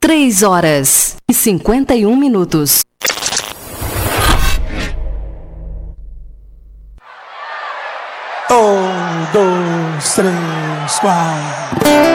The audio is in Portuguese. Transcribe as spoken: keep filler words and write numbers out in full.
três horas e cinquenta e um minutos. Um, dois, três, quatro.